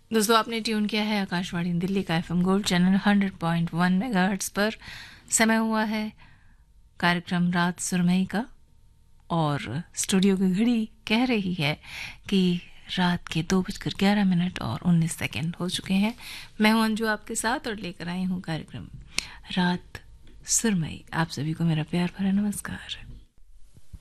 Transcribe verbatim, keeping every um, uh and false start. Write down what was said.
दोस्तों आपने ट्यून किया है आकाशवाणी दिल्ली का FM gold channel hundred point one megahertz पर। समय हुआ है कार्यक्रम रात सुरमई का और स्टूडियो की घड़ी कह रही है कि रात के दो बजकर ग्यारह मिनट और उन्नीस सेकेंड हो चुके हैं। मैं हूं अंजू आपके साथ और लेकर आई हूं कार्यक्रम रात सुरमई। आप सभी को मेरा प्यार भरा नमस्कार।